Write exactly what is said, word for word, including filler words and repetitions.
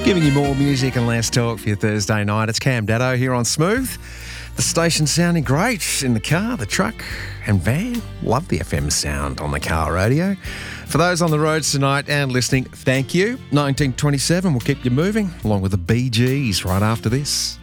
Giving you more music and less talk for your Thursday night. It's Cam Daddo here on Smooth. The station sounding great in the car, the truck and van. Love the F M sound on the car radio. For those on the roads tonight and listening, thank you. nineteen twenty-seven will keep you moving, along with the Bee Gees right after this.